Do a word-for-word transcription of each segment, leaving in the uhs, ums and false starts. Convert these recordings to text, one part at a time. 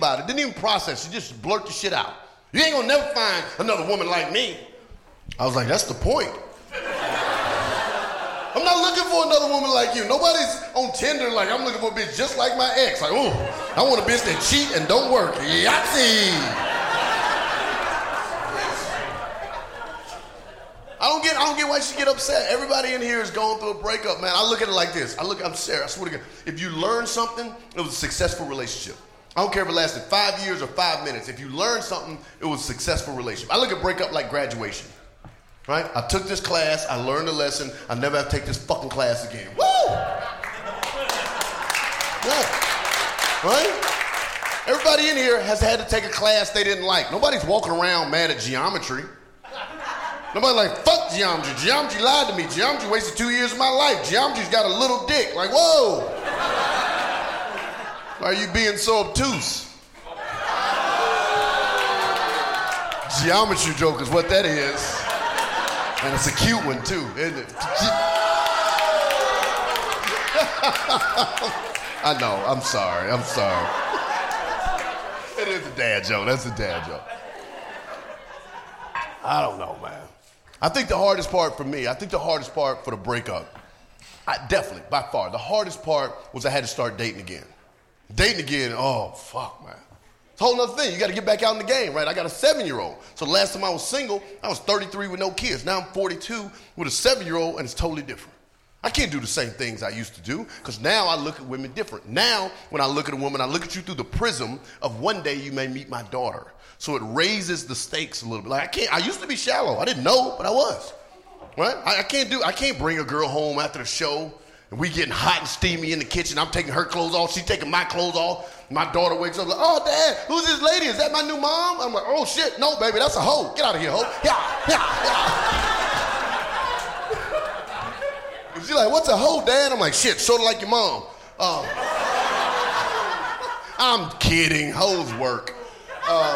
about it. Didn't even process. She just blurt the shit out. You ain't gonna never find another woman like me. I was like, that's the point. I'm not looking for another woman like you. Nobody's on Tinder like, I'm looking for a bitch just like my ex. Like, ooh, I want a bitch that cheat and don't work. Yahtzee! I don't get I don't get why she get upset. Everybody in here is going through a breakup, man. I look at it like this. I look, I'm serious, I swear to God. If you learn something, it was a successful relationship. I don't care if it lasted five years or five minutes. If you learn something, it was a successful relationship. I look at breakup like graduation, right? I took this class, I learned a lesson, I never have to take this fucking class again. Woo! Yeah. Right? Everybody in here has had to take a class they didn't like. Nobody's walking around mad at geometry. Nobody like, fuck geometry. Geometry lied to me. Geometry wasted two years of my life. Geometry's got a little dick. Like, whoa. Why are you being so obtuse? Geometry joke is what that is. And it's a cute one too, isn't it? I know, I'm sorry, I'm sorry. It is a dad joke, that's a dad joke. I don't know, man. I think the hardest part for me, I think the hardest part for the breakup, I, definitely, by far, the hardest part was I had to start dating again. Dating again, oh, fuck, man. It's a whole nother thing. You got to get back out in the game, right? I got a seven-year-old. So the last time I was single, I was thirty-three with no kids. Now I'm forty-two with a seven-year-old, and it's totally different. I can't do the same things I used to do because now I look at women different. Now, when I look at a woman, I look at you through the prism of one day you may meet my daughter. So it raises the stakes a little bit. Like I can't. I used to be shallow. I didn't know, but I was. Right? I, I can't do. I can't bring a girl home after the show and we getting hot and steamy in the kitchen. I'm taking her clothes off. She's taking my clothes off. My daughter wakes up like, "Oh, Dad, who's this lady? Is that my new mom?" I'm like, "Oh shit, no, baby, that's a hoe. Get out of here, hoe." Yeah, yeah, yeah. She's like, "What's a hoe, Dad?" I'm like, "Shit, sort of like your mom." Um, I'm kidding. Hoes work. Um,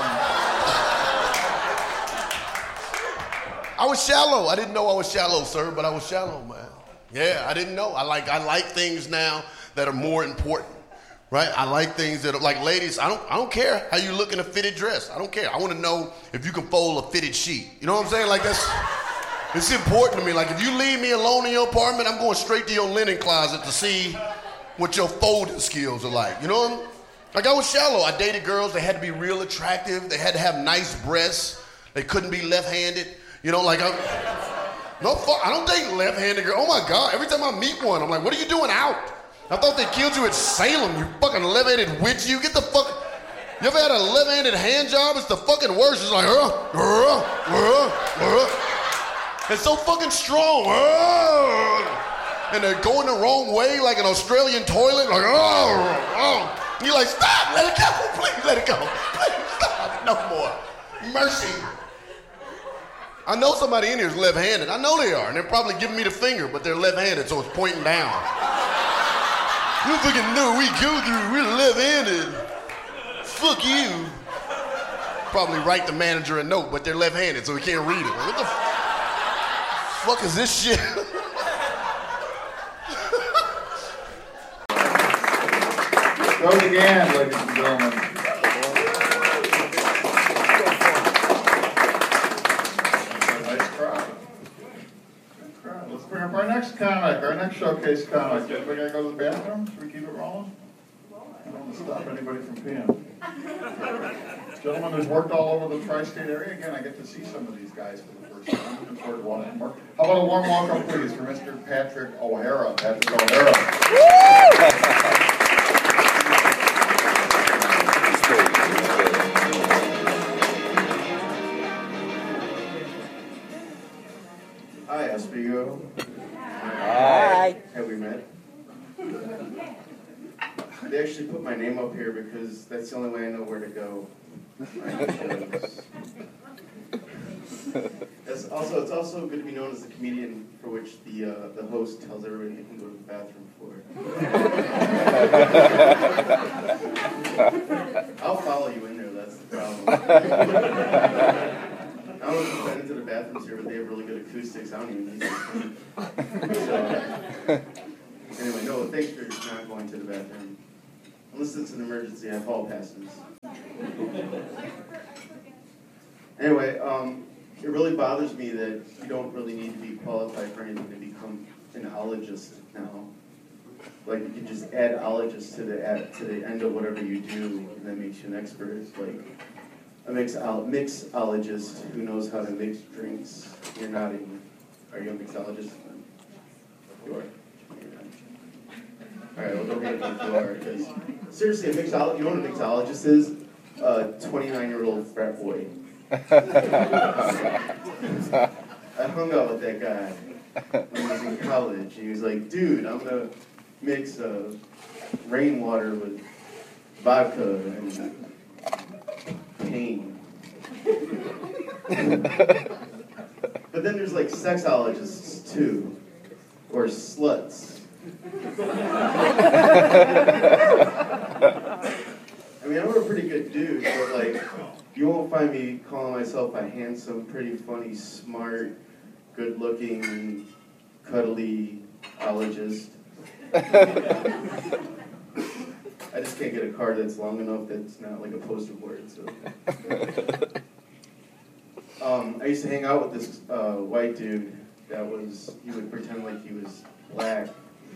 I was shallow. I didn't know I was shallow, sir, but I was shallow, man. Yeah, I didn't know. I like I like things now that are more important, right? I like things that are like, ladies, I don't I don't care how you look in a fitted dress. I don't care. I want to know if you can fold a fitted sheet. You know what I'm saying? Like that's it's important to me. Like if you leave me alone in your apartment, I'm going straight to your linen closet to see what your folding skills are like. You know what I mean? Like I was shallow. I dated girls. They had to be real attractive. They had to have nice breasts. They couldn't be left-handed. You know, like I, no fuck. I don't date left-handed girls. Oh my God! Every time I meet one, I'm like, "What are you doing out?" I thought they killed you at Salem. You fucking left-handed witch. You get the fuck. You ever had a left-handed hand job? It's the fucking worst. It's like, uh, uh, uh, uh. It's so fucking strong. Uh, and they're going the wrong way, like an Australian toilet. Like, oh, oh. And you're like, stop, let it go, please let it go. Please stop, no more. Mercy. I know somebody in here is left-handed. I know they are, and they're probably giving me the finger, but they're left-handed, so it's pointing down. You fucking know we go through, we're left-handed. Fuck you. Probably write the manager a note, but they're left-handed, so he can't read it. Like, what the f- fuck is this shit? Goes again, ladies and gentlemen. Nice crowd. Good crowd. Let's bring up our next comic, our next showcase comic. Everybody gotta go to the bathroom? Should we keep it rolling? I don't want to stop anybody from peeing. Gentlemen who's worked all over the tri-state area. Again, I get to see some of these guys for the first time. Looking forward to watching more. How about a warm welcome, please, for Mister Patrick O'Hara. Patrick O'Hara. Hi, Espigo. Hi. Have we met? They actually put my name up here because that's the only way I know where to go. That's also, it's also good to be known as the comedian for which the uh, the host tells everybody they can go to the bathroom for. I'll follow you in there. That's the problem. I don't know if you've been into the bathrooms here, but they have really good acoustics. I don't even need them. So, anyway, no, thanks for not going to the bathroom. unless it's an emergency, I have hall passes. Anyway, um, it really bothers me that you don't really need to be qualified for anything to become an ologist now. Like, you can just add ologist to the at, to the end of whatever you do, and that makes you an expert. Like a mixol- mixologist who knows how to mix drinks. You're not even. Are you a mixologist? You are. All right, well, don't get it if you are, because seriously, a mixologist. You know what a mixologist is? A twenty-nine-year-old frat boy. I hung out with that guy when I was in college. He was like, dude, I'm gonna mix uh, rainwater with vodka and pain. But then there's like sexologists too, or sluts. I mean, I'm a pretty good dude, but like, you won't find me calling myself a handsome, pretty funny, smart, good-looking, cuddly ologist. I just can't get a card that's long enough that's not like a poster board. So, um, I used to hang out with this uh, white dude that was, he would pretend like he was black.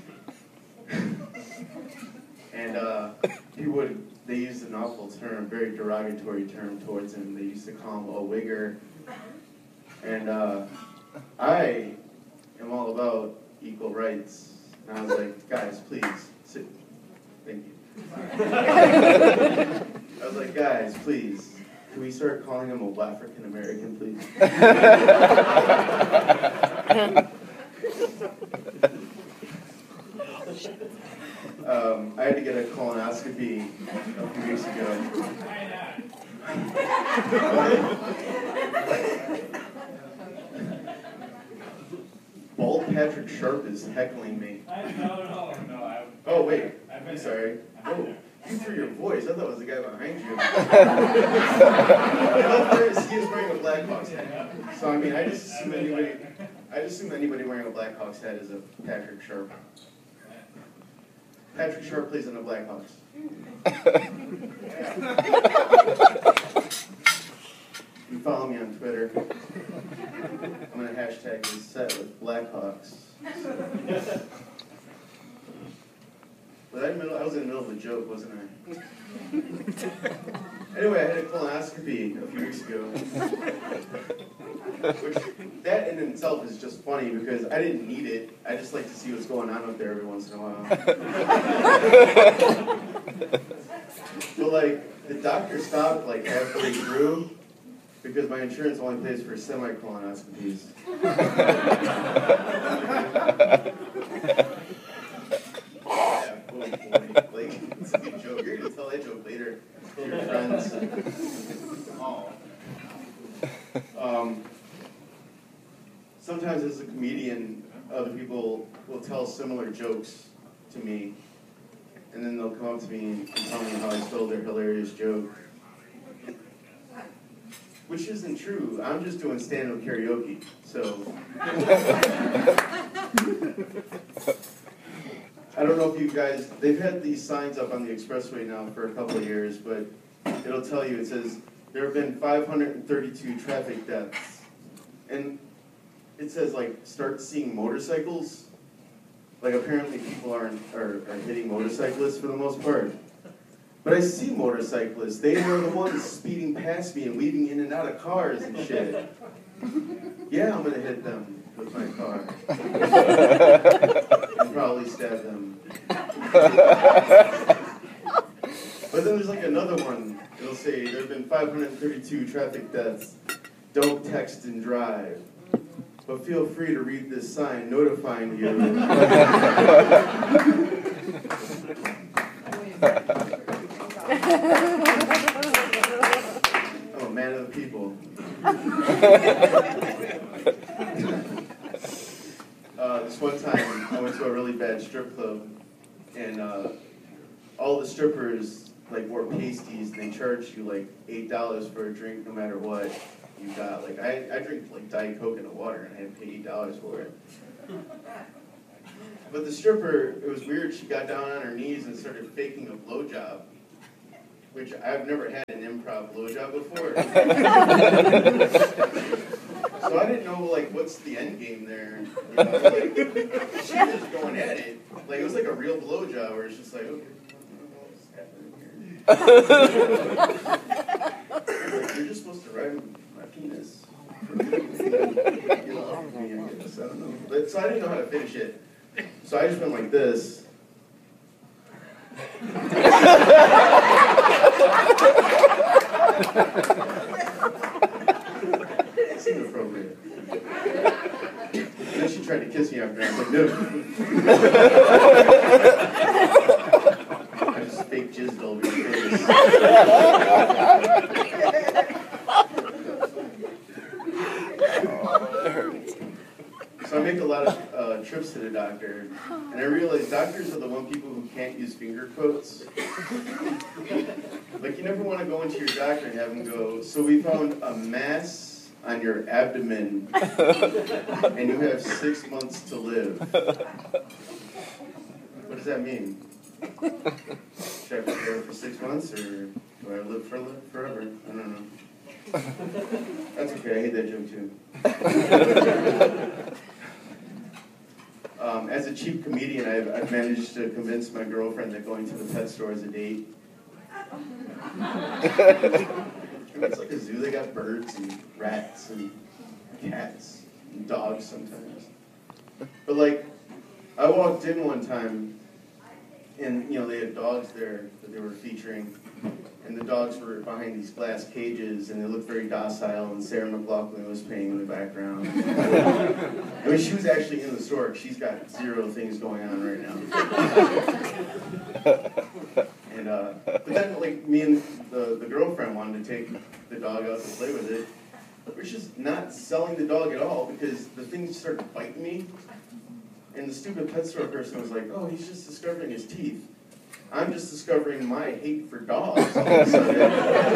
And uh, he would, they used an awful term, very derogatory term towards him. They used to call him a wigger. And uh, I am all about equal rights. And I was like, guys, please, sit. Thank you. I was like, guys, please, can we start calling him a African American, please? Um, I had to get a colonoscopy a few weeks ago. Bald Patrick Sharp is heckling me. No, no, no. I, oh, wait. I've I'm sorry. Oh, you threw your voice. I thought it was the guy behind you. He was wearing a Blackhawks hat. So, I mean, I just assume anybody, I just assume anybody wearing a Blackhawks hat is a Patrick Sharp. Patrick Sharp plays in the Blackhawks. You follow me on Twitter. I'm going to hashtag this set with Blackhawks. Was I, in the middle? I was in the middle of a joke, wasn't I? Anyway, I had a colonoscopy a few weeks ago. Which, that in itself is just funny because I didn't need it. I just like to see what's going on up there every once in a while. But like, the doctor stopped like halfway through because my insurance only pays for semi-colonoscopies. Yeah, boy, boy. Like, it's a good joke. You're gonna tell that joke later to your friends. Oh. Um, sometimes as a comedian, other people will tell similar jokes to me, and then they'll come up to me and tell me how I stole their hilarious joke. Which isn't true. I'm just doing stand-up karaoke, so. I don't know if you guys, they've had these signs up on the expressway now for a couple of years, but it'll tell you, it says, there have been five hundred thirty-two traffic deaths. And it says, like, start seeing motorcycles. Like, apparently people aren't, are, are hitting motorcyclists for the most part. But I see motorcyclists. They were the ones speeding past me and weaving in and out of cars and shit. Yeah, I'm going to hit them with my car. And probably stab them. But then there's like another one. It'll say, there have been five hundred thirty-two traffic deaths. Don't text and drive. But feel free to read this sign notifying you. I'm a man of the people. uh, this one time, I went to a really bad strip club, and uh, all the strippers like wore pasties, and they charged you like eight dollars for a drink, no matter what you got. Like I, I drink like Diet Coke and a water, and I had to pay eight dollars for it. But the stripper, it was weird. She got down on her knees and started faking a blowjob, which I've never had an improv blowjob before. So I didn't know, like, what's the end game there? You know, like, she was going at it. Like, it was like a real blowjob where it's just like, okay, what's happening here? Like, you're just supposed to ride my penis. Get off of me, I guess. I don't know. But, so I didn't know how to finish it. So I just went like this. It seemed appropriate. And then she tried to kiss me after, and I was like, no. I just fake jizzed all over your face. So I make a lot of uh, trips to the doctor, and I realize doctors are the one people who can't use finger quotes. Like, you never want to go into your doctor and have him go, so we found a mass on your abdomen, and you have six months to live. What does that mean? Should I prepare for six months, or do I live for forever? I don't know. That's okay, I hate that joke too. Um, as a cheap comedian, I've, I've managed to convince my girlfriend that going to the pet store is a date. It's like a zoo. They got birds and rats and cats and dogs sometimes. But like, I walked in one time, and you know they had dogs there that they were featuring, and the dogs were behind these glass cages, and they looked very docile, and Sarah McLachlan was playing in the background. I mean, she was actually in the store. She's got zero things going on right now. And uh, but then, like, me and the, the girlfriend wanted to take the dog out to play with it. We're just not selling the dog at all because the thing started biting me. And the stupid pet store person was like, oh, he's just discovering his teeth. I'm just discovering my hate for dogs all of a sudden.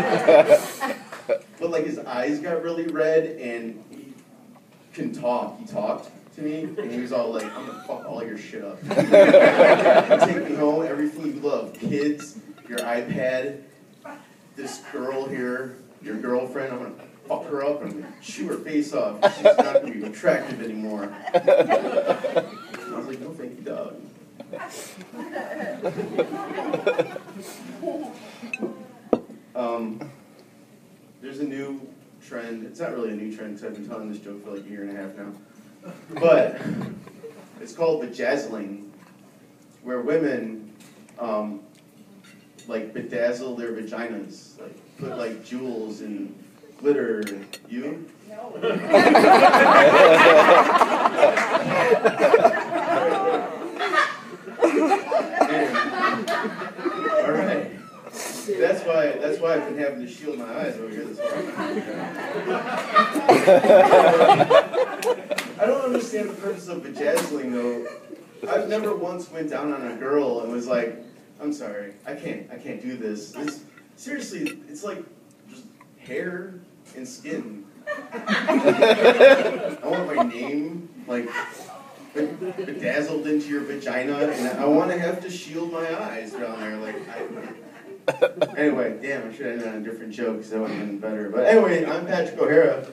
But like his eyes got really red and he can talk. He talked to me and he was all like, I'm gonna fuck all your shit up. Take me home, everything you love. Kids, your iPad, this girl here, your girlfriend, I'm gonna fuck her up and chew her face off. She's not gonna be attractive anymore. And I was like, no thank you, dog. um, there's a new trend. It's not really a new trend because I've been telling this joke for like a year and a half now. But it's called vajazzling, where women um, like bedazzle their vaginas, like put like jewels and glitter. You? No. All right. That's why. That's why I've been having to shield my eyes over here this whole time. I don't understand the purpose of vajazzling, though. I've never once went down on a girl and was like, "I'm sorry, I can't. I can't do this." This seriously, it's like just hair and skin. I want my name like bedazzled into your vagina, and I want to have to shield my eyes down there. Like, I, anyway, damn, I should have ended on a different joke because that would have been better. But anyway, I'm Patrick O'Hara.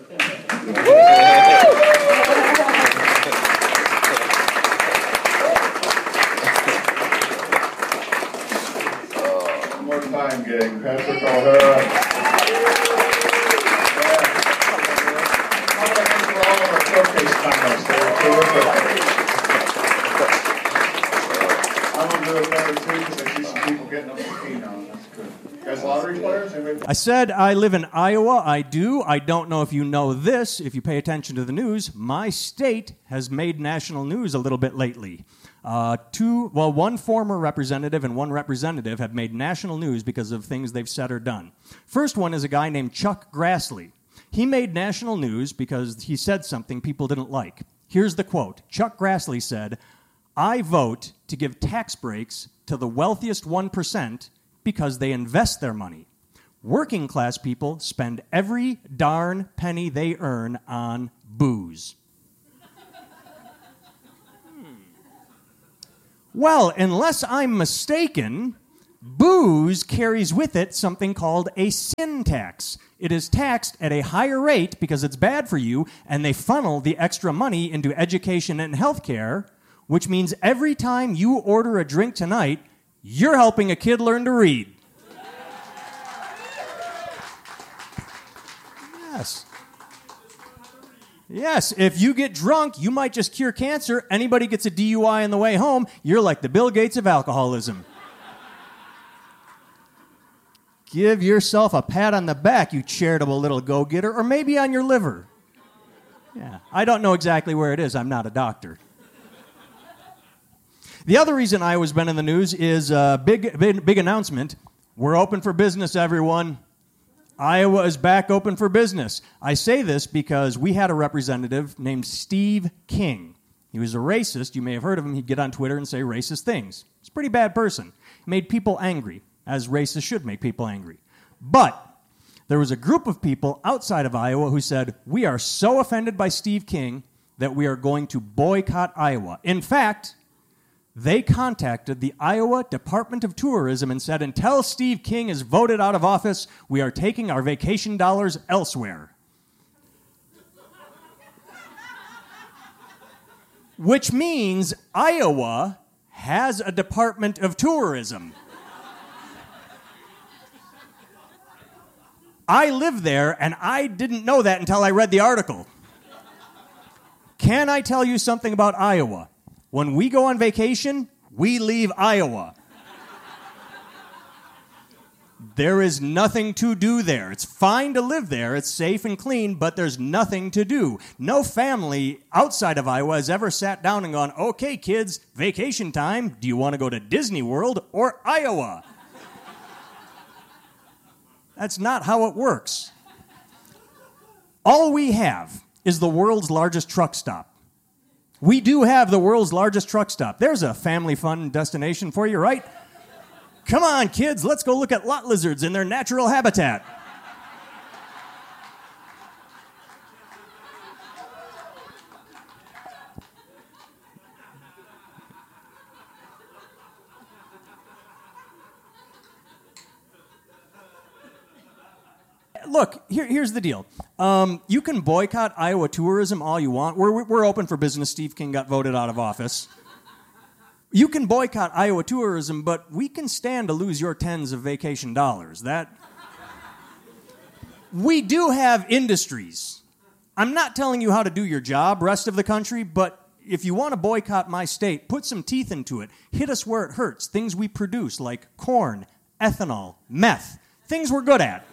One more time, gang. Patrick O'Hara. Showcase comments. They were terrific. I'm going to do it better too because I see some people getting up to pee now. That's good. Guys, lottery players? Anybody? I said I live in Iowa. I do. I don't know if you know this. If you pay attention to the news, my state has made national news a little bit lately. Uh, two, well, one former representative and one representative have made national news because of things they've said or done. First one is a guy named Chuck Grassley. He made national news because he said something people didn't like. Here's the quote. Chuck Grassley said, "I vote to give tax breaks to the wealthiest one percent because they invest their money. Working class people spend every darn penny they earn on booze." Hmm. Well, unless I'm mistaken, booze carries with it something called a sin tax. It is taxed at a higher rate because it's bad for you, and they funnel the extra money into education and healthcare, which means every time you order a drink tonight, you're helping a kid learn to read. Yes. Yes, if you get drunk, you might just cure cancer. Anybody gets a D U I on the way home, you're like the Bill Gates of alcoholism. Give yourself a pat on the back, you charitable little go-getter, or maybe on your liver. Yeah, I don't know exactly where it is. I'm not a doctor. The other reason Iowa's been in the news is a big, big, big announcement. We're open for business, everyone. Iowa is back open for business. I say this because we had a representative named Steve King. He was a racist. You may have heard of him. He'd get on Twitter and say racist things. He's a pretty bad person. He made people angry, as racists should make people angry. But there was a group of people outside of Iowa who said, we are so offended by Steve King that we are going to boycott Iowa. In fact, they contacted the Iowa Department of Tourism and said, until Steve King is voted out of office, we are taking our vacation dollars elsewhere. Which means Iowa has a Department of Tourism. I live there, and I didn't know that until I read the article. Can I tell you something about Iowa? When we go on vacation, we leave Iowa. There is nothing to do there. It's fine to live there. It's safe and clean, but there's nothing to do. No family outside of Iowa has ever sat down and gone, okay, kids, vacation time. Do you want to go to Disney World or Iowa? That's not how it works. All we have is the world's largest truck stop. We do have the world's largest truck stop. There's a family fun destination for you, right? Come on, kids, let's go look at lot lizards in their natural habitat. Look, here, here's the deal. Um, you can boycott Iowa tourism all you want. We're, we're open for business. Steve King got voted out of office. You can boycott Iowa tourism, but we can stand to lose your tens of vacation dollars. That we do have industries. I'm not telling you how to do your job, rest of the country, but if you want to boycott my state, put some teeth into it. Hit us where it hurts. Things we produce like corn, ethanol, meth, things we're good at.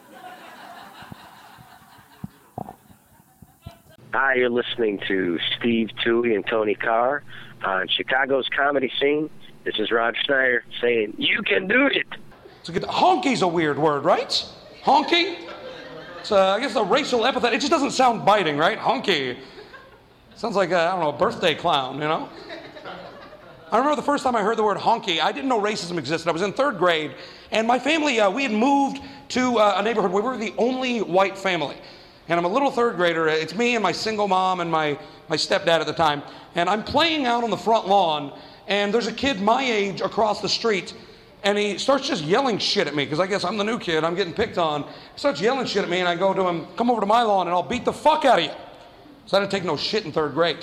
Hi, you're listening to Steve Toohey and Tony Carr on Chicago's comedy scene. This is Rod Schneider saying, you can do it. It's a good, honky's a weird word, right? Honky? It's, uh, I guess, a racial epithet. It just doesn't sound biting, right? Honky. Sounds like, a, I don't know, a birthday clown, you know? I remember the first time I heard the word honky, I didn't know racism existed. I was in third grade, and my family, uh, we had moved to uh, a neighborhood where we were the only white family. And I'm a little third grader. It's me and my single mom and my, my stepdad at the time. And I'm playing out on the front lawn, and there's a kid my age across the street, and he starts just yelling shit at me, because I guess I'm the new kid, I'm getting picked on. He starts yelling shit at me, and I go to him, come over to my lawn, and I'll beat the fuck out of you. So I didn't take no shit in third grade.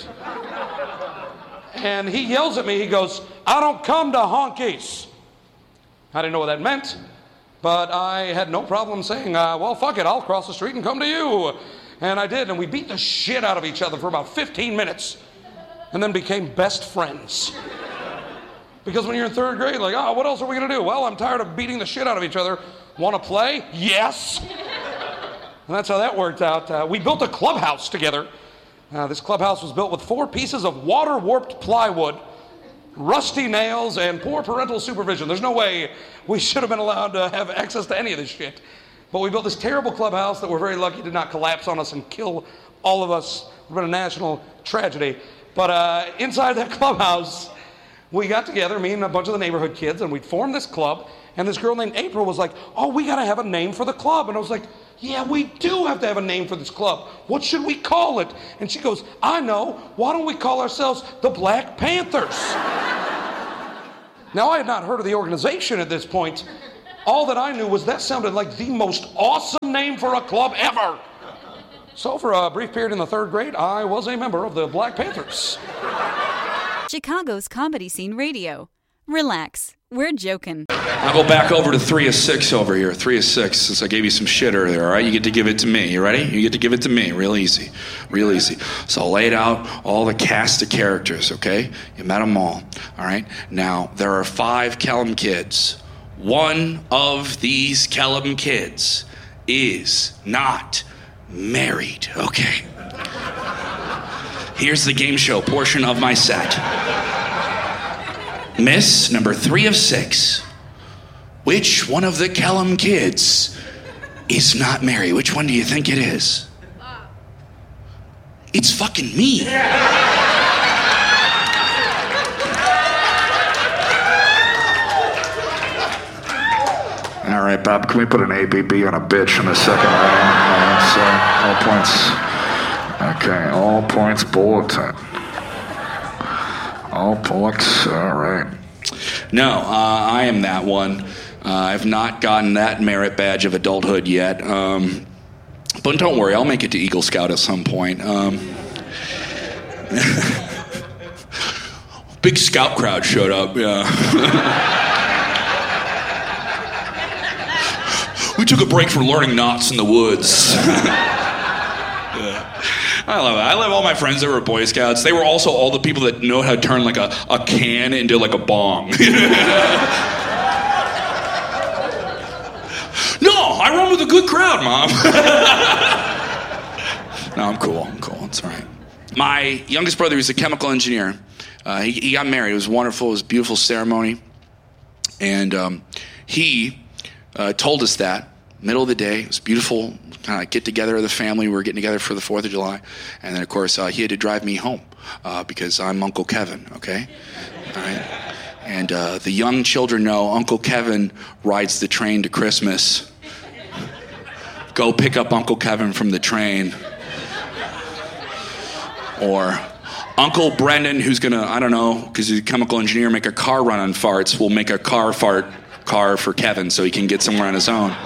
And he yells at me, he goes, I don't come to honkies. I didn't know what that meant. But I had no problem saying, uh, well, fuck it, I'll cross the street and come to you. And I did, and we beat the shit out of each other for about fifteen minutes, and then became best friends. Because when you're in third grade, like, oh, what else are we gonna do? Well, I'm tired of beating the shit out of each other. Wanna play? Yes. And that's how that worked out. Uh, we built a clubhouse together. Uh, this clubhouse was built with four pieces of water-warped plywood, rusty nails, and poor parental supervision. There's no way we should have been allowed to have access to any of this shit. But we built this terrible clubhouse that we're very lucky did not collapse on us and kill all of us. It would have been a national tragedy. But uh, inside that clubhouse, we got together, me and a bunch of the neighborhood kids, and we'd formed this club. And this girl named April was like, oh, we got to have a name for the club. And I was like, yeah, we do have to have a name for this club. What should we call it? And she goes, I know. Why don't we call ourselves the Black Panthers? Now, I had not heard of the organization at this point. All that I knew was that sounded like the most awesome name for a club ever. So for a brief period in the third grade, I was a member of the Black Panthers. Chicago's Comedy Scene Radio. Relax, we're joking. I'll go back over to three of six over here. Three of six, since I gave you some shit earlier, all right? You get to give it to me. You ready? You get to give it to me. Real easy. Real easy. So I'll lay it out, all the cast of characters, okay? You met them all, all right? Now, there are five Kellum kids. One of these Kellum kids is not married, okay? Here's the game show portion of my set. Miss number three of six. Which one of the Kellum kids is not married? Which one do you think it is? It's fucking me. All right, Bob, can we put an A B B on a bitch in a second? Right? So, all points. Okay, all points bulletin. All points, all right. No, uh, I am that one. Uh, I've not gotten that merit badge of adulthood yet. Um, but don't worry, I'll make it to Eagle Scout at some point. Um, big scout crowd showed up, yeah. We took a break for learning knots in the woods. I love it. I love all my friends that were Boy Scouts. They were also all the people that know how to turn like a, a can into like a bong. No, I run with a good crowd, Mom. No, I'm cool. I'm cool. It's all right. My youngest brother was a chemical engineer. Uh, he, he got married. It was wonderful. It was a beautiful ceremony. And um, he uh, told us that, middle of the day. It was beautiful. Kind of get together of the family. We were getting together for the fourth of July. And then, of course, uh, he had to drive me home uh, because I'm Uncle Kevin, okay? All right? And uh, the young children know Uncle Kevin rides the train to Christmas. Go pick up Uncle Kevin from the train. Or Uncle Brendan, who's going to, I don't know, because he's a chemical engineer, make a car run on farts, will make a car fart car for Kevin so he can get somewhere on his own.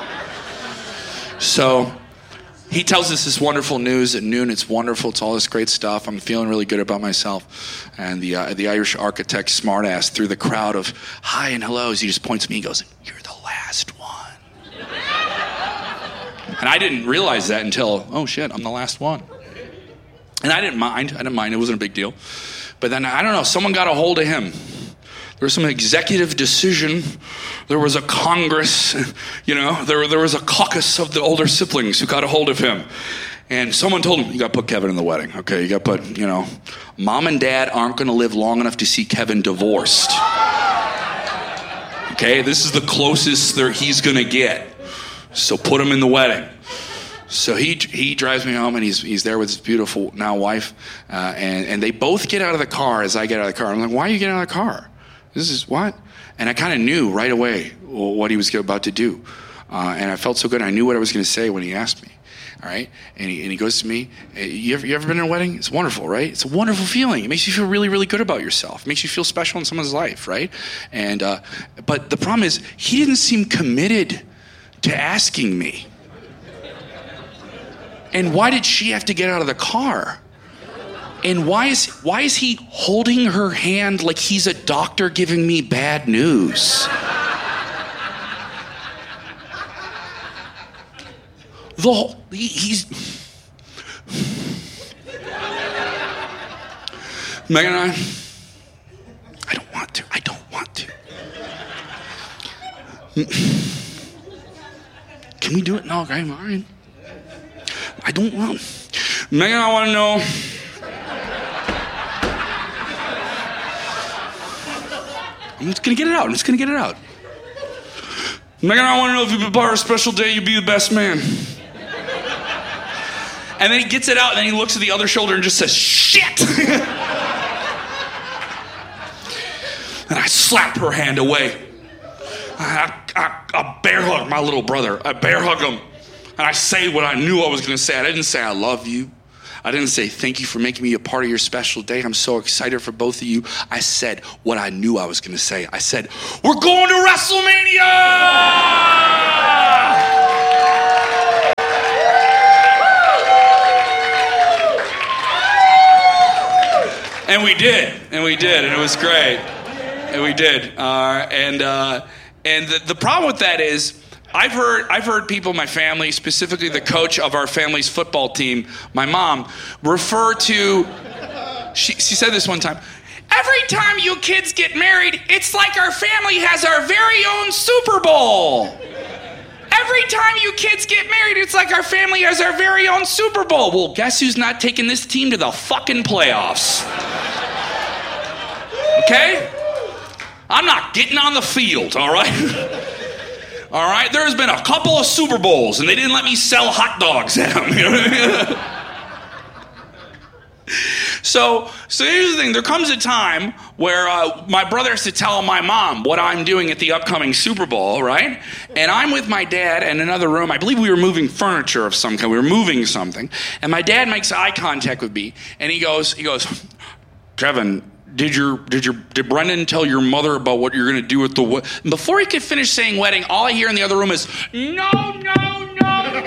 So he tells us this wonderful news at noon. It's wonderful. It's all this great stuff. I'm feeling really good about myself. And the uh, the Irish architect smartass through the crowd of hi and hellos, he just points at me and goes, "You're the last one." And I didn't realize that until, oh shit, I'm the last one. And I didn't mind. I didn't mind. It wasn't a big deal. But then, I don't know, someone got a hold of him. There was some executive decision. There was a Congress, you know, there, there was a caucus of the older siblings who got a hold of him. And someone told him, you got to put Kevin in the wedding, okay? You got to put, you know, Mom and Dad aren't going to live long enough to see Kevin divorced. Okay, this is the closest that he's going to get. So put him in the wedding. So he he drives me home, and he's he's there with his beautiful now wife, uh, and, and they both get out of the car as I get out of the car. I'm like, why are you getting out of the car? This is what? And I kind of knew right away what he was about to do. Uh, and I felt so good. I knew what I was going to say when he asked me. All right? And he, and he goes to me, you ever, you ever been in a wedding? It's wonderful, right? It's a wonderful feeling. It makes you feel really, really good about yourself. It makes you feel special in someone's life, right? And uh, but the problem is, he didn't seem committed to asking me. And why did she have to get out of the car? And why is why is he holding her hand like he's a doctor giving me bad news? The whole, he, he's Megan and I I don't want to. I don't want to. Can we do it? No, okay, all right. I don't want. Megan, I want to know. I'm just going to get it out. I'm just going to get it out. Megan, I want to know if you've been part of a special day, you'd be the best man. And then he gets it out, and then he looks at the other shoulder and just says, shit! And I slap her hand away. I, I, I bear hug my little brother. I bear hug him. And I say what I knew I was going to say. I didn't say I love you. I didn't say, thank you for making me a part of your special day. I'm so excited for both of you. I said what I knew I was going to say. I said, we're going to WrestleMania! And we did, and we did, and it was great. And we did. Uh, and uh, and the, the problem with that is, I've heard I've heard people in my family, specifically the coach of our family's football team, my mom, refer to, she, she said this one time, every time you kids get married, it's like our family has our very own Super Bowl. Every time you kids get married, it's like our family has our very own Super Bowl. Well, guess who's not taking this team to the fucking playoffs? Okay? I'm not getting on the field, all right? All right, there's been a couple of Super Bowls, and they didn't let me sell hot dogs at them. You know? so, so here's the thing. There comes a time where uh, my brother has to tell my mom what I'm doing at the upcoming Super Bowl, right? And I'm with my dad in another room. I believe we were moving furniture of some kind. We were moving something. And my dad makes eye contact with me, and he goes, he goes, Kevin, Did your did your did Brendan tell your mother about what you're gonna do at the wedding? Before he could finish saying wedding, all I hear in the other room is no, no, no, no,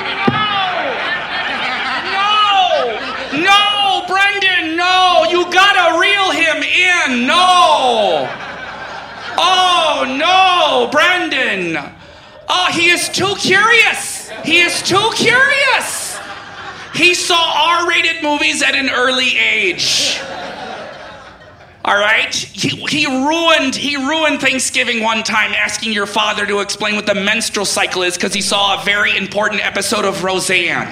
no, no, Brendan, no, you gotta reel him in, no. Oh no, Brendan. Oh, he is too curious. He is too curious. He saw R-rated movies at an early age. All right, he, he ruined he ruined Thanksgiving one time asking your father to explain what the menstrual cycle is because he saw a very important episode of Roseanne.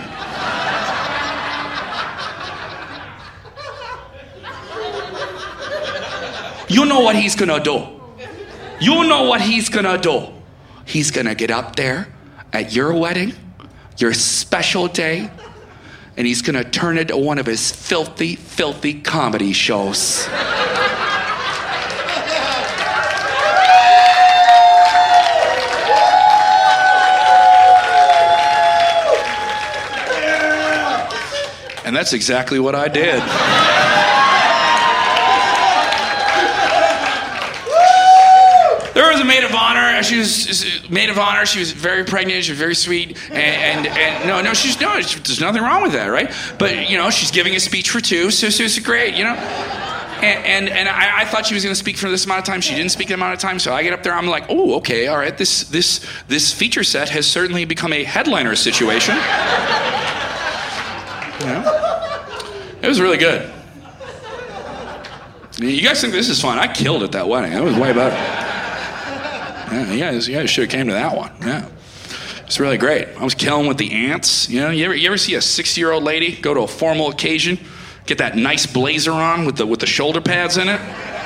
You know what he's gonna do. You know what he's gonna do. He's gonna get up there at your wedding, your special day, and he's gonna turn it to one of his filthy, filthy comedy shows. And that's exactly what I did. There was a maid of honor. She was maid of honor. She was very pregnant. She was very sweet. And, and, and no, no, she's no. There's nothing wrong with that, right? But you know, she's giving a speech for two, so, so it's great, you know. And and, and I, I thought she was going to speak for this amount of time. She didn't speak that amount of time. So I get up there. I'm like, oh, okay, all right. This this this feature set has certainly become a headliner situation. You know? It was really good. You guys think this is fun? I killed at that wedding. That was way better. Yeah, you guys, you guys should have came to that one. Yeah, it's really great. I was killing with the ants. You know, you ever, you ever see a sixty-year-old lady go to a formal occasion, get that nice blazer on with the with the shoulder pads in it?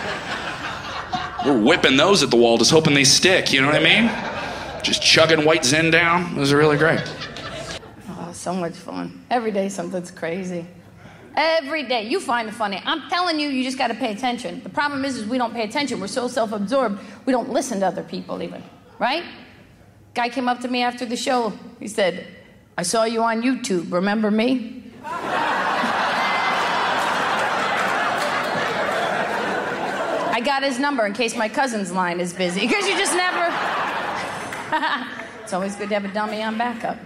We're whipping those at the wall, just hoping they stick. You know what I mean? Just chugging white Zen down. It was really great. Oh, so much fun. Every day something's crazy. Every day. You find it funny. I'm telling you, you just got to pay attention. The problem is, is we don't pay attention. We're so self-absorbed, we don't listen to other people even. Right? Guy came up to me after the show. He said, I saw you on YouTube. Remember me? I got his number in case my cousin's line is busy. Because you just never... It's always good to have a dummy on backup.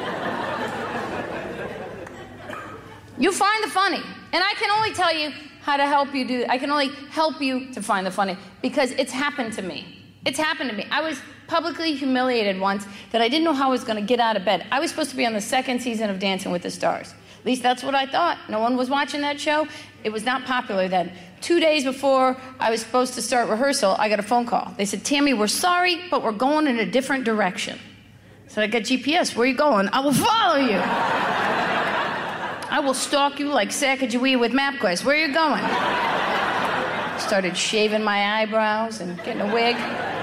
You find the funny. And I can only tell you how to help you do, I can only help you to find the funny because it's happened to me. It's happened to me. I was publicly humiliated once that I didn't know how I was going to get out of bed. I was supposed to be on the second season of Dancing with the Stars. At least that's what I thought. No one was watching that show. It was not popular then. Two days before I was supposed to start rehearsal, I got a phone call. They said, Tammy, we're sorry, but we're going in a different direction. So I got G P S. Where are you going? I will follow you. I will stalk you like Sacagawea with MapQuest. Where are you going? Started shaving my eyebrows and getting a wig.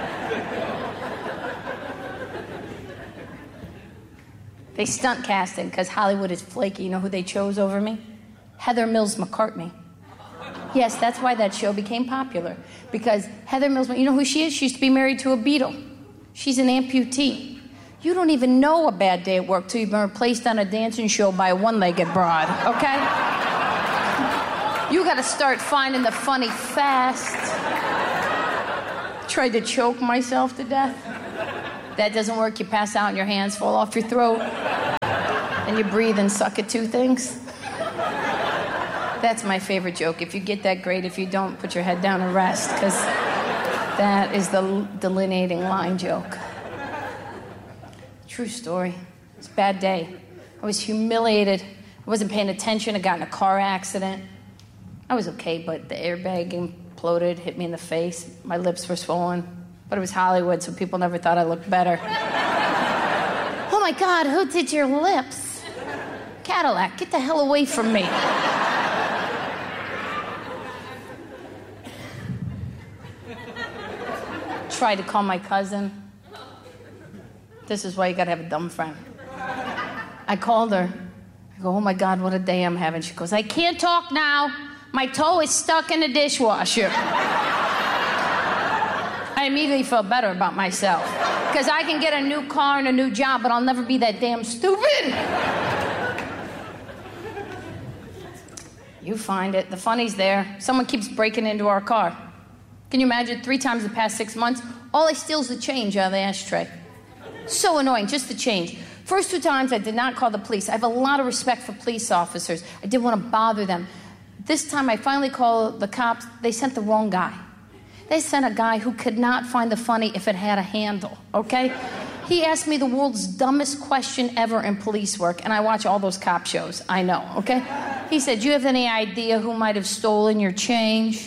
They stunt casted because Hollywood is flaky. You know who they chose over me? Heather Mills McCartney. Yes, that's why that show became popular. Because Heather Mills, you know who she is? She used to be married to a Beatle. She's an amputee. You don't even know a bad day at work till you've been replaced on a dancing show by a one-legged broad, okay? You gotta start finding the funny fast. Tried to choke myself to death. That doesn't work, you pass out and your hands fall off your throat. And you breathe and suck at two things. That's my favorite joke. If you get that, great. If you don't, put your head down and rest, because that is the delineating line joke. True story. It's a bad day. I was humiliated. I wasn't paying attention. I got in a car accident. I was okay, but the airbag imploded, hit me in the face. My lips were swollen. But it was Hollywood, so people never thought I looked better. Oh my God, who did your lips? Cadillac, get the hell away from me. Tried to call my cousin. This is why you gotta have a dumb friend. I called her. I go, oh my God, what a day I'm having. She goes, I can't talk now. My toe is stuck in the dishwasher. I immediately felt better about myself. Because I can get a new car and a new job, but I'll never be that damn stupid. You find it. The funny's there. Someone keeps breaking into our car. Can you imagine? Three times the past six months, all I steal is the change out of the ashtray. So annoying, just the change. First two times, I did not call the police. I have a lot of respect for police officers. I didn't want to bother them. This time, I finally called the cops. They sent the wrong guy. They sent a guy who could not find the funny if it had a handle, okay? He asked me the world's dumbest question ever in police work, and I watch all those cop shows. I know, okay? He said, do you have any idea who might have stolen your change?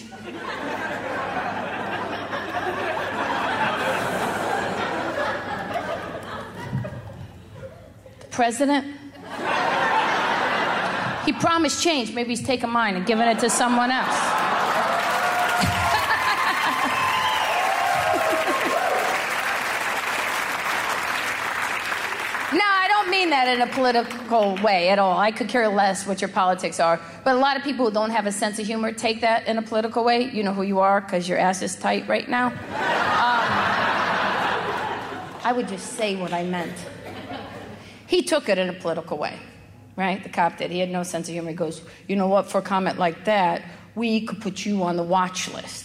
President? He promised change. Maybe he's taking mine and giving it to someone else. No, I don't mean that in a political way at all. I could care less what your politics are. But a lot of people who don't have a sense of humor take that in a political way. You know who you are because your ass is tight right now. Um, I would just say what I meant. He took it in a political way, right? The cop did. He had no sense of humor. He goes, you know what, for a comment like that, we could put you on the watch list.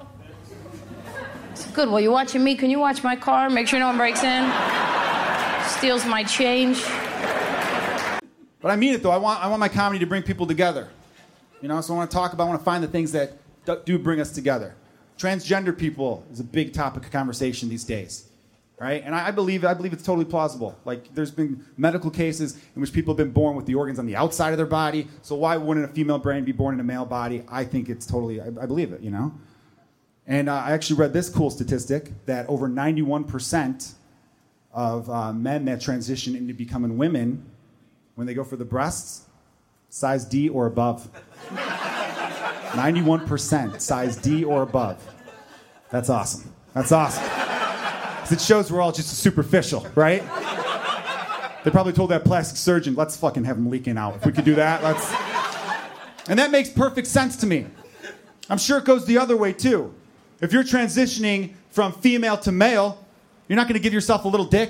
I said, good, well, you watching me? Can you watch my car? Make sure no one breaks in, steals my change. But I mean it, though. I want, I want my comedy to bring people together. You know, so I want to talk about, I want to find the things that do bring us together. Transgender people is a big topic of conversation these days. Right? And I believe I believe it's totally plausible. Like, there's been medical cases in which people have been born with the organs on the outside of their body. So why wouldn't a female brain be born in a male body? I think it's totally, I, I believe it, you know? And uh, I actually read this cool statistic that over ninety-one percent of uh, men that transition into becoming women, when they go for the breasts, size D or above. ninety-one percent size D or above. That's awesome. That's awesome. It shows we're all just superficial, right? They probably told that plastic surgeon, let's fucking have him leaking out. If we could do that, let's... And that makes perfect sense to me. I'm sure it goes the other way, too. If you're transitioning from female to male, you're not going to give yourself a little dick.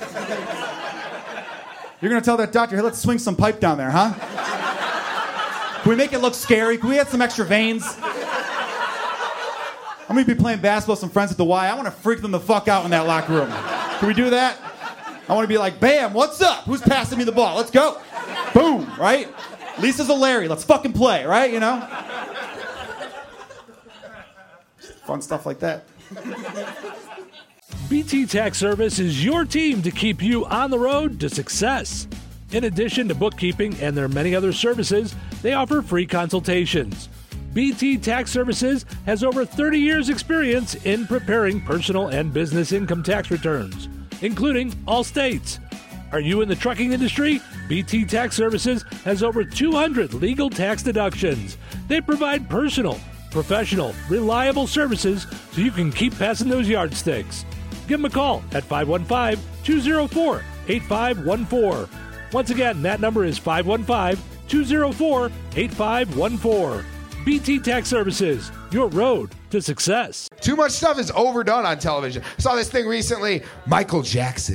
You're going to tell that doctor, hey, let's swing some pipe down there, huh? Can we make it look scary? Can we add some extra veins? I'm going to be playing basketball with some friends at the Y. I want to freak them the fuck out in that locker room. Can we do that? I want to be like, bam, what's up? Who's passing me the ball? Let's go. Boom, right? Lisa's a Larry. Let's fucking play, right? You know? Fun stuff like that. B T Tax Service is your team to keep you on the road to success. In addition to bookkeeping and their many other services, they offer free consultations. B T Tax Services has over thirty years experience in preparing personal and business income tax returns, including all states. Are you in the trucking industry? B T Tax Services has over two hundred legal tax deductions. They provide personal, professional, reliable services so you can keep passing those yardsticks. Give them a call at five one five, two zero four, eight five one four. Once again, that number is five one five, two zero four, eight five one four. B T Tax Services, your road to success. Too much stuff is overdone on television. Saw this thing recently. Michael Jackson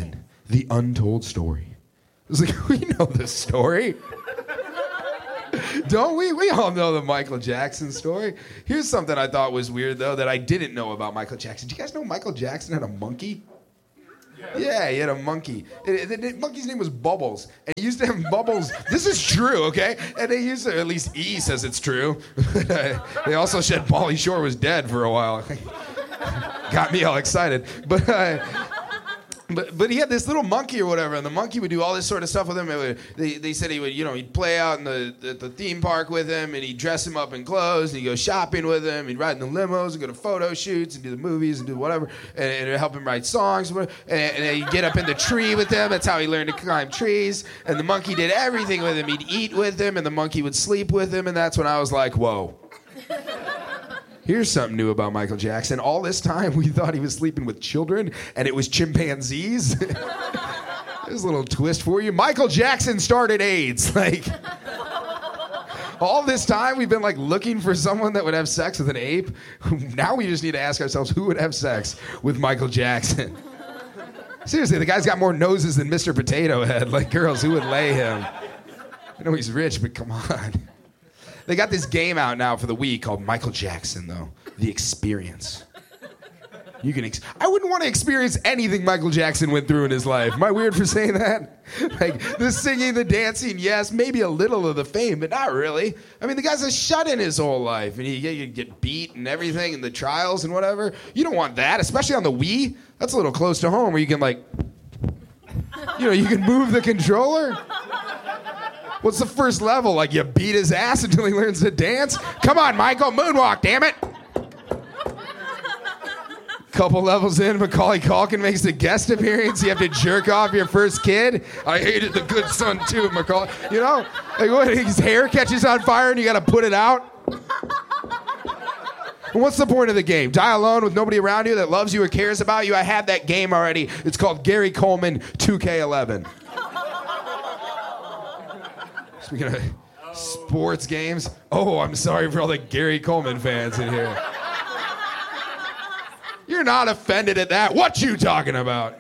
the untold story. I was like, we know this story. Don't we? We all know the Michael Jackson story. Here's something I thought was weird, though, that I didn't know about Michael Jackson. Do you guys know Michael Jackson had a monkey? Yeah, he had a monkey. The monkey's name was Bubbles. And he used to have Bubbles. This is true, okay? And they used to, at least E says it's true. They also said Pauly Shore was dead for a while. Got me all excited. But... Uh, But but he had this little monkey or whatever, and the monkey would do all this sort of stuff with him. It would, they, they said he would, you know, he'd play out in the, the the theme park with him, and he'd dress him up in clothes, and he'd go shopping with him, he'd ride in the limos, and go to photo shoots, and do the movies, and do whatever, and, and it'd help him write songs, and, and he'd get up in the tree with him. That's how he learned to climb trees. And the monkey did everything with him. He'd eat with him, and the monkey would sleep with him, and that's when I was like, whoa. Here's something new about Michael Jackson. All this time, we thought he was sleeping with children, and it was chimpanzees. There's a little twist for you. Michael Jackson started AIDS. Like, all this time, we've been like looking for someone that would have sex with an ape. Now we just need to ask ourselves, who would have sex with Michael Jackson? Seriously, the guy's got more noses than Mister Potato Head. Like, girls, who would lay him? I know he's rich, but come on. They got this game out now for the Wii called Michael Jackson, though. The Experience. You can. Ex- I wouldn't want to experience anything Michael Jackson went through in his life. Am I weird for saying that? Like, the singing, the dancing, yes, maybe a little of the fame, but not really. I mean, the guy's a shut-in his whole life, and he, he get beat and everything, and the trials and whatever. You don't want that, especially on the Wii. That's a little close to home, where you can, like, you know, you can move the controller. What's the first level? Like, you beat his ass until he learns to dance? Come on, Michael, moonwalk, damn it! Couple levels in, Macaulay Culkin makes a guest appearance. You have to jerk off your first kid. I hated The Good Son, too, Macaulay. You know? Like, what, his hair catches on fire and you gotta put it out? What's the point of the game? Die alone with nobody around you that loves you or cares about you? I had that game already. It's called Gary Coleman two K eleven. Speaking of sports games, oh, I'm sorry for all the Gary Coleman fans in here. You're not offended at that. What you talking about?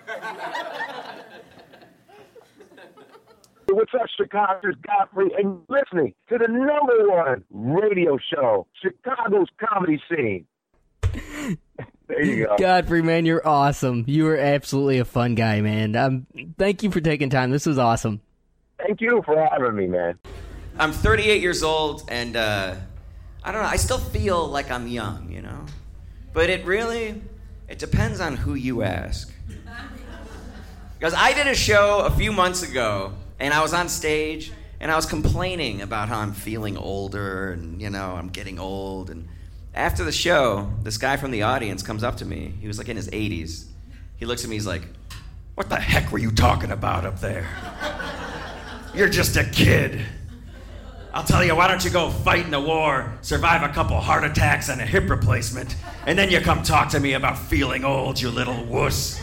What's up, Chicago? It's Godfrey, and you're listening to the number one radio show, Chicago's Comedy Scene. There you go. Godfrey, man, you're awesome. You are absolutely a fun guy, man. Um, thank you for taking time. This was awesome. Thank you for having me, man. I'm thirty-eight years old, and uh, I don't know, I still feel like I'm young, you know? But it really, it depends on who you ask. Because I did a show a few months ago, and I was on stage, and I was complaining about how I'm feeling older, and, you know, I'm getting old. And after the show, this guy from the audience comes up to me. He was, like, in his eighties. He looks at me, he's like, "What the heck were you talking about up there? You're just a kid. I'll tell you, why don't you go fight in the war, survive a couple heart attacks and a hip replacement, and then you come talk to me about feeling old, you little wuss."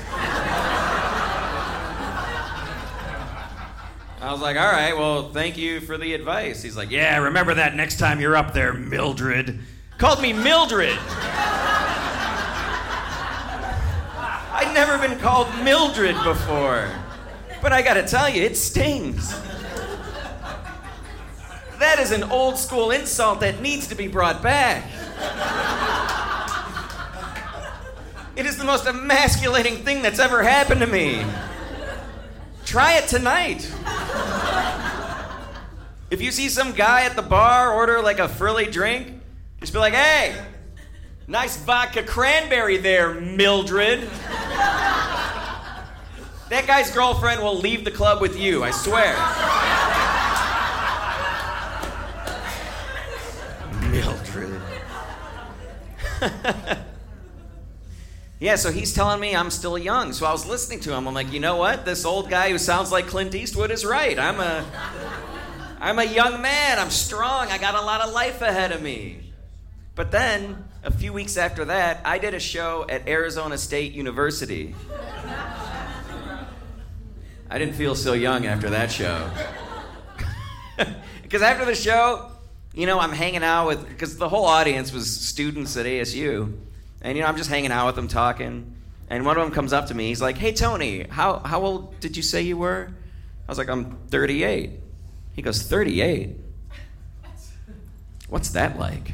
I was like, all right, well, thank you for the advice. He's like, yeah, remember that next time you're up there, Mildred. Called me Mildred. I'd never been called Mildred before. But I gotta tell you, it stings. That is an old school insult that needs to be brought back. It is the most emasculating thing that's ever happened to me. Try it tonight. If you see some guy at the bar order like a frilly drink, just be like, "Hey, nice vodka cranberry there, Mildred." That guy's girlfriend will leave the club with you, I swear. Mildred. Yeah, so he's telling me I'm still young. So I was listening to him. I'm like, you know what? This old guy who sounds like Clint Eastwood is right. I'm a, I'm a young man. I'm strong. I got a lot of life ahead of me. But then, a few weeks after that, I did a show at Arizona State University. I didn't feel so young after that show. Because after the show, you know, I'm hanging out with, because the whole audience was students at A S U. And, you know, I'm just hanging out with them talking. And one of them comes up to me. He's like, "Hey, Tony, how, how old did you say you were?" I was like, "I'm thirty-eight. He goes, thirty-eight? What's that like?"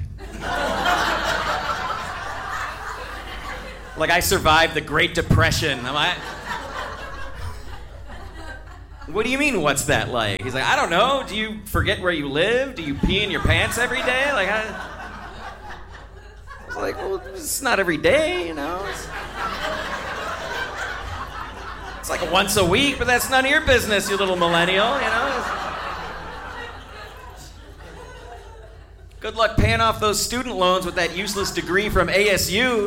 Like I survived the Great Depression. Am I? What do you mean, what's that like? He's like, "I don't know. Do you forget where you live? Do you pee in your pants every day?" Like, I, I was like, "Well, it's not every day, you know. It's, it's like once a week, but that's none of your business, you little millennial, you know." Good luck paying off those student loans with that useless degree from A S U.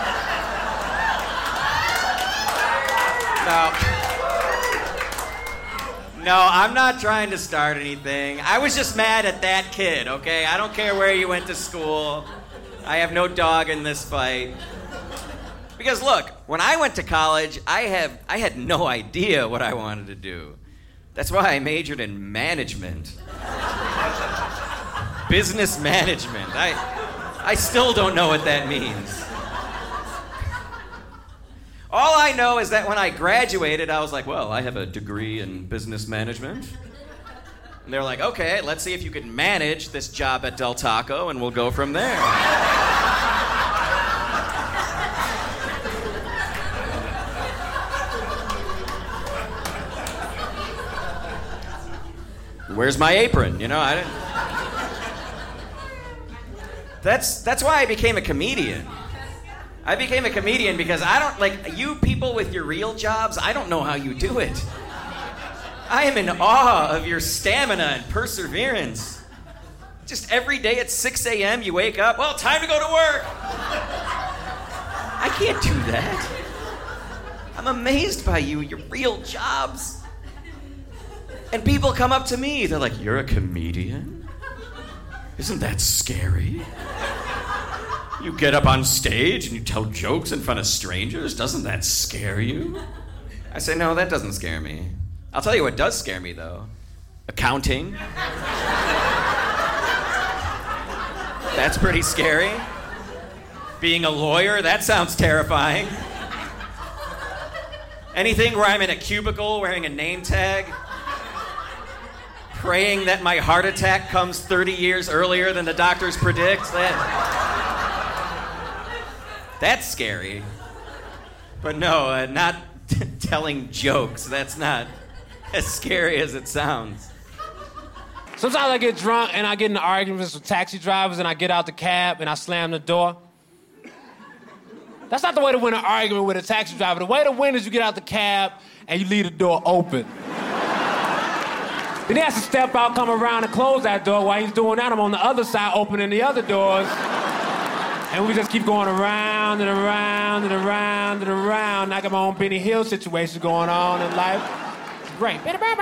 No. No, I'm not trying to start anything. I was just mad at that kid, okay? I don't care where you went to school. I have no dog in this fight. Because look, when I went to college, I have I had no idea what I wanted to do. That's why I majored in management. Business management. I I still don't know what that means. All I know is that when I graduated, I was like, "Well, I have a degree in business management." And they're like, "Okay, let's see if you can manage this job at Del Taco, and we'll go from there." Where's my apron? You know, I didn't. That's that's why I became a comedian. I became a comedian because I don't, like, you people with your real jobs, I don't know how you do it. I am in awe of your stamina and perseverance. Just every day at six a.m. you wake up, "Well, time to go to work." I can't do that. I'm amazed by you, your real jobs. And people come up to me, they're like, "You're a comedian? Isn't that scary? You get up on stage and you tell jokes in front of strangers. Doesn't that scare you?" I say, "No, that doesn't scare me. I'll tell you what does scare me, though. Accounting. That's pretty scary. Being a lawyer, that sounds terrifying. Anything where I'm in a cubicle wearing a name tag, praying that my heart attack comes thirty years earlier than the doctors predict, that... That's scary. But no, uh, not t- telling jokes. That's not as scary as it sounds. Sometimes I get drunk and I get into arguments with taxi drivers and I get out the cab and I slam the door. That's not the way to win an argument with a taxi driver. The way to win is you get out the cab and you leave the door open. Then he has to step out, come around, and close that door. While he's doing that, I'm on the other side opening the other doors. And we just keep going around and around and around and around. I got my own Benny Hill situation going on in life. It's great.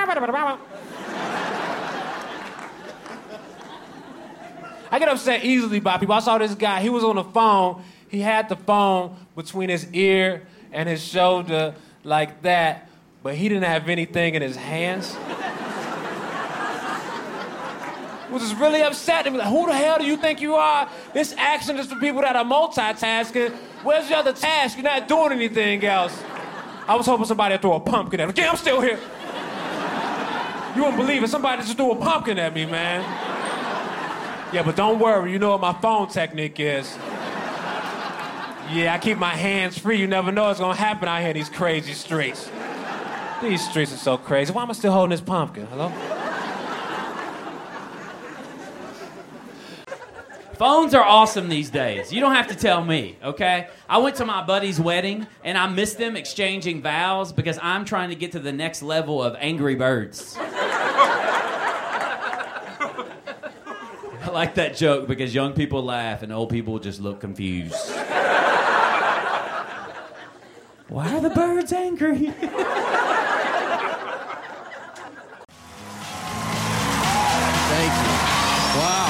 I get upset easily by people. I saw this guy. He was on the phone. He had the phone between his ear and his shoulder like that, but he didn't have anything in his hands. Was just really upset. They were like, "Who the hell do you think you are? This action is for people that are multitasking. Where's your other task? You're not doing anything else." I was hoping somebody would throw a pumpkin at me. "Yeah, I'm still here." You wouldn't believe it. Somebody just threw a pumpkin at me, man. "Yeah, but don't worry. You know what my phone technique is." "Yeah, I keep my hands free. You never know what's going to happen out here in these crazy streets." These streets are so crazy. Why am I still holding this pumpkin? Hello? Phones are awesome these days. You don't have to tell me, okay? I went to my buddy's wedding, and I missed them exchanging vows because I'm trying to get to the next level of Angry Birds. I like that joke because young people laugh and old people just look confused. Why are the birds angry? Thank you. Wow.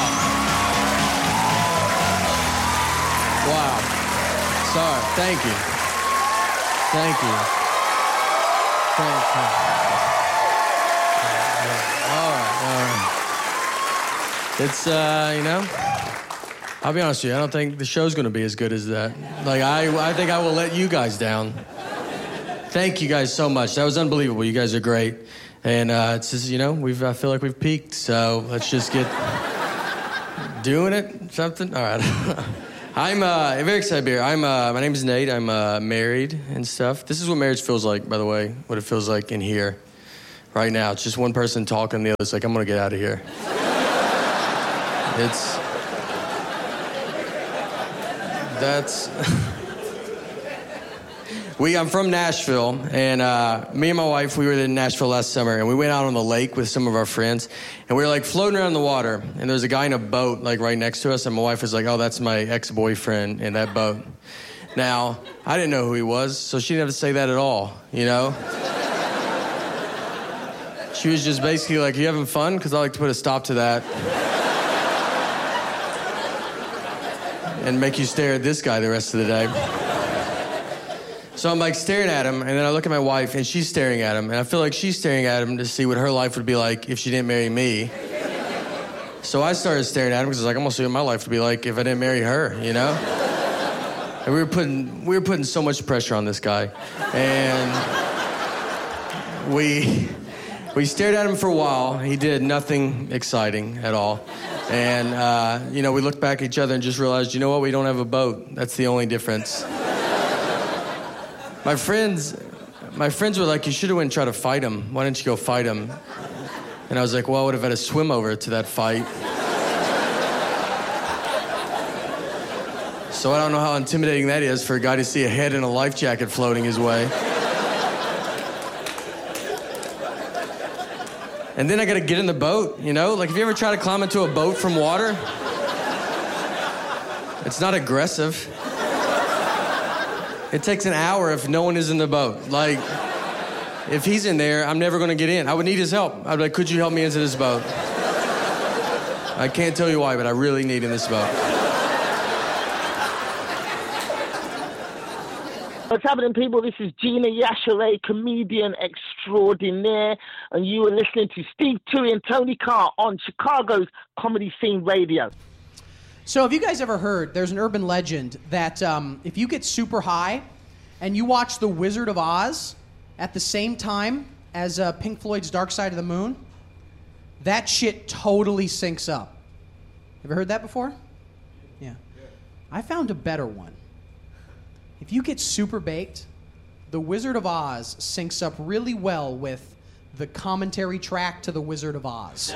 Wow. Sorry. Thank you. Thank you. Thank you. All right. All right. It's, uh, you know, I'll be honest with you, I don't think the show's going to be as good as that. Like, I, I think I will let you guys down. Thank you guys so much. That was unbelievable. You guys are great. And uh, it's just, you know, we've, I feel like we've peaked, so let's just get doing it, something. All right. I'm uh, very excited to be here. I'm, uh, my name is Nate. I'm uh, married and stuff. This is what marriage feels like, by the way, what it feels like in here right now. It's just one person talking, the other's like, I'm going to get out of here. It's... That's... we, I'm from Nashville, and uh, me and my wife, we were in Nashville last summer, and we went out on the lake with some of our friends, and we were, like, floating around the water, and there was a guy in a boat, like, right next to us, and my wife was like, oh, that's my ex-boyfriend in that boat. Now, I didn't know who he was, so she didn't have to say that at all, you know? She was just basically like, you having fun? Because I like to put a stop to that. And make you stare at this guy the rest of the day. So I'm like staring at him, and then I look at my wife, and she's staring at him, and I feel like she's staring at him to see what her life would be like if she didn't marry me. So I started staring at him because I was like, I'm gonna see what my life would be like if I didn't marry her, you know? And we were putting we were putting so much pressure on this guy, and we we stared at him for a while. He did nothing exciting at all. And, uh, you know, we looked back at each other and just realized, you know what, we don't have a boat. That's the only difference. My friends, my friends were like, you should have went and tried to fight him. Why didn't you go fight him? And I was like, well, I would have had to swim over to that fight. So I don't know how intimidating that is for a guy to see a head in a life jacket floating his way. And then I gotta get in the boat, you know? Like, have you ever tried to climb into a boat from water? It's not aggressive. It takes an hour if no one is in the boat. Like, if he's in there, I'm never gonna get in. I would need his help. I'd be like, could you help me into this boat? I can't tell you why, but I really need in this boat. What's happening, people? This is Gina Yashere, comedian extraordinaire, and you are listening to Steve Tui and Tony Carr on Chicago's Comedy Scene Radio. So have you guys ever heard, there's an urban legend that um, if you get super high and you watch The Wizard of Oz at the same time as uh, Pink Floyd's Dark Side of the Moon, that shit totally syncs up. Ever heard that before? Yeah. I found a better one. If you get super baked, The Wizard of Oz syncs up really well with the commentary track to The Wizard of Oz.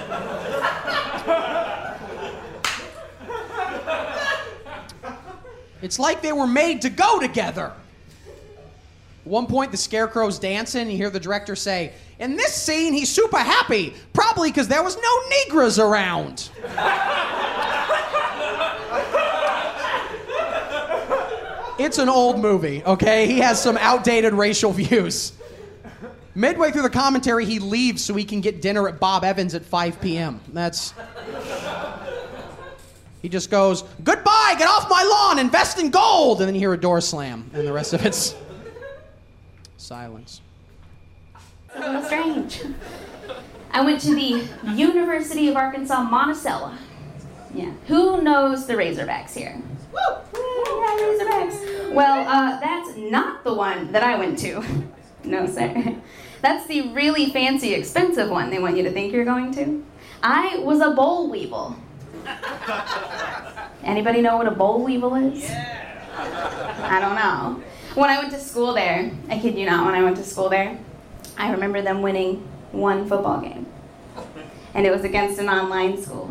It's like they were made to go together. At one point, the Scarecrow's dancing, and you hear the director say, in this scene, he's super happy, probably because there was no Negras around. It's an old movie, okay? He has some outdated racial views. Midway through the commentary, he leaves so he can get dinner at Bob Evans at five p.m. That's... He just goes, goodbye, get off my lawn, invest in gold! And then you hear a door slam, and the rest of it's silence. A little strange. I went to the University of Arkansas, Monticello. Yeah. Who knows the Razorbacks here? Woo! Yeah, Razorbacks. Well, uh, that's not the one that I went to. No, sir. That's the really fancy, expensive one they want you to think you're going to. I was a boll weevil. Anybody know what a boll weevil is? Yeah. I don't know. When I went to school there, I kid you not, when I went to school there, I remember them winning one football game. And it was against an online school.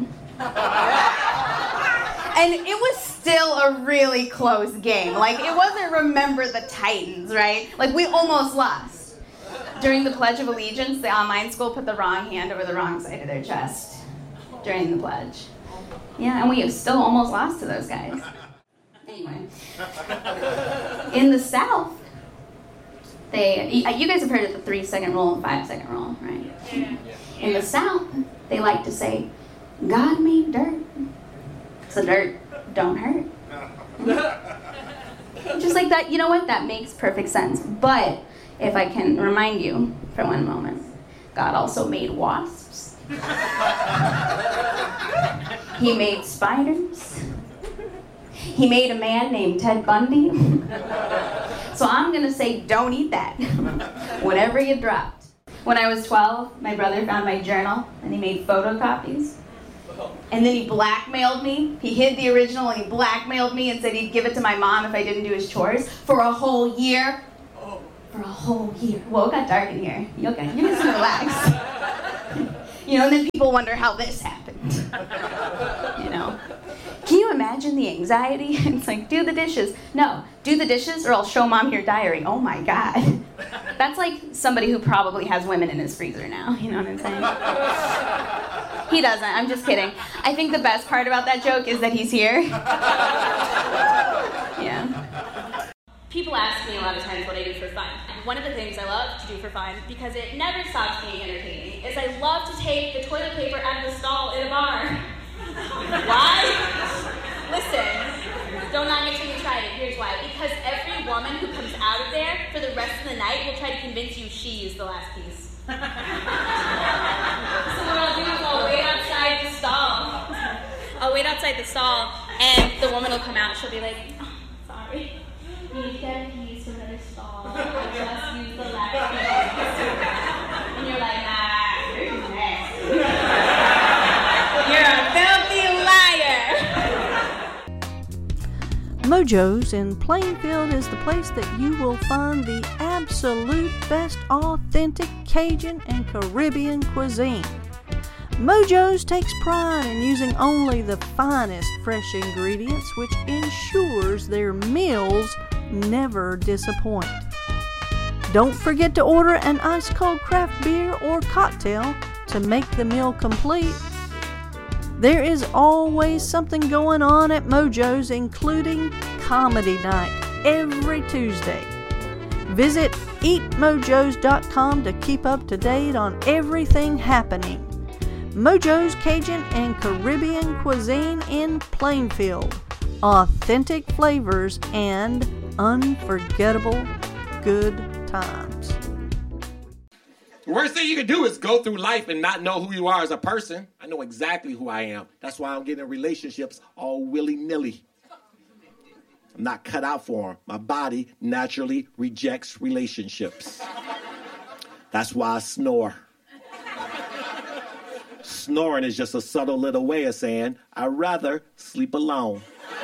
And it was still a really close game. Like, it wasn't Remember the Titans, right? Like, we almost lost. During the Pledge of Allegiance, the online school put the wrong hand over the wrong side of their chest during the pledge. Yeah, and we still almost lost to those guys. Anyway. In the South, they, you guys have heard of the three-second rule and five-second rule, right? Yeah. In the South, they like to say, God made dirt, so dirt don't hurt. Just like that, you know what? That makes perfect sense. But if I can remind you for one moment, God also made wasps. He made spiders. He made a man named Ted Bundy. So I'm gonna say don't eat that. Whatever you dropped. When I was twelve, my brother found my journal and he made photocopies. And then he blackmailed me. He hid the original and he blackmailed me and said he'd give it to my mom if I didn't do his chores for a whole year. For a whole year. Well, it got dark in here. You okay? You can just relax. You know, and then people wonder how this happened. You know? Can you imagine the anxiety? It's like, do the dishes. No, do the dishes or I'll show mom your diary. Oh my God. That's like somebody who probably has women in his freezer now. You know what I'm saying? He doesn't. I'm just kidding. I think the best part about that joke is that he's here. Yeah. People ask me a lot of times what I do for fun. And one of the things I love to do for fun, because it never stops being entertaining, is I love to take the toilet paper out of the stall in a bar. Why? Listen, don't knock it till you try it. Here's why. Because every woman who comes out of there for the rest of the night will try to convince you she is the last piece. So what I'll do is I'll wait outside the stall. I'll wait outside the stall, and the woman will come out. She'll be like, oh, sorry. You need to get a piece from another stall. I just used the last piece. And you're like, ah, you're nasty. You're a filthy liar. Mojo's in Plainfield is the place that you will find the absolute best authentic Cajun and Caribbean cuisine. Mojo's takes pride in using only the finest fresh ingredients, which ensures their meals never disappoint. Don't forget to order an ice-cold craft beer or cocktail to make the meal complete. There is always something going on at Mojo's, including comedy night every Tuesday. Visit eat mojos dot com to keep up to date on everything happening. Mojo's Cajun and Caribbean cuisine in Plainfield. Authentic flavors and unforgettable good times. The worst thing you can do is go through life and not know who you are as a person. I know exactly who I am. That's why I'm getting in relationships all willy-nilly. I'm not cut out for them. My body naturally rejects relationships. That's why I snore. Snoring is just a subtle little way of saying, I'd rather sleep alone.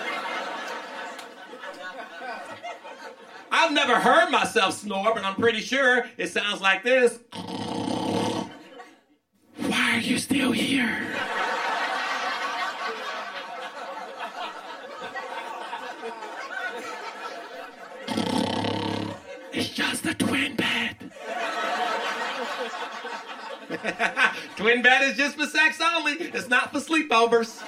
I've never heard myself snore, but I'm pretty sure it sounds like this. Why are you still here? It's just a twin bed. Twin bed is just for sex only. It's not for sleepovers.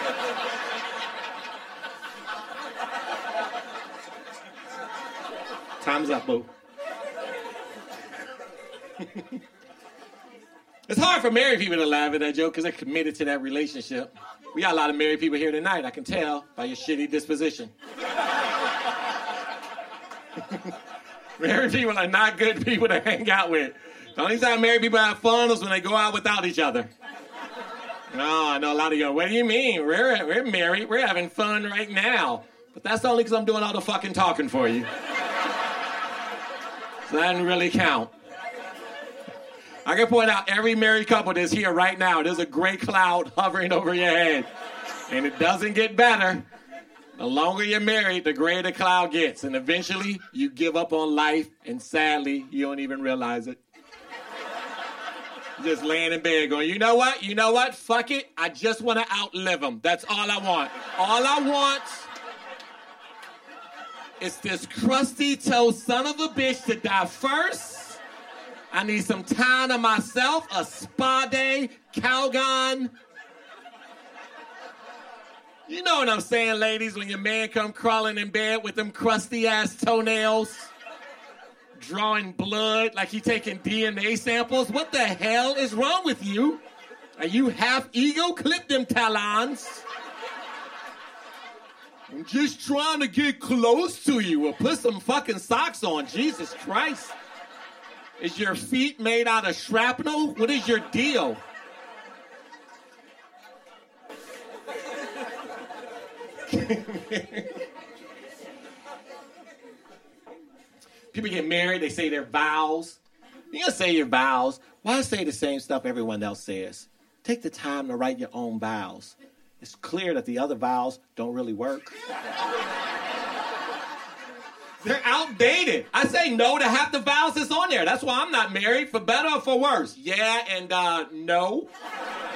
Time's up, boo. It's hard for married people to laugh at that joke because they're committed to that relationship. We got a lot of married people here tonight, I can tell by your shitty disposition. Married people are not good people to hang out with. The only time married people have fun is when they go out without each other. No, I know a lot of you go, what do you mean? We're, we're married. We're having fun right now. But that's only because I'm doing all the fucking talking for you. So that doesn't really count. I can point out every married couple that's here right now. There's a gray cloud hovering over your head. And it doesn't get better. The longer you're married, the grayer the cloud gets. And eventually, you give up on life. And sadly, you don't even realize it. Just laying in bed going, you know what? You know what? Fuck it. I just want to outlive them. That's all I want. All I want is this crusty-toed son of a bitch to die first. I need some time to myself, a spa day, Calgon. You know what I'm saying, ladies, when your man come crawling in bed with them crusty-ass toenails, drawing blood like he taking D N A samples. What the hell is wrong with you? Are you half ego? Clip them talons. I'm just trying to get close to you. Or put some fucking socks on. Jesus Christ. Is your feet made out of shrapnel? What is your deal? People get married, they say their vows. You're going to say your vows. Why say the same stuff everyone else says? Take the time to write your own vows. It's clear that the other vows don't really work. They're outdated. I say no to half the vows that's on there. That's why I'm not married, for better or for worse. Yeah and uh, no.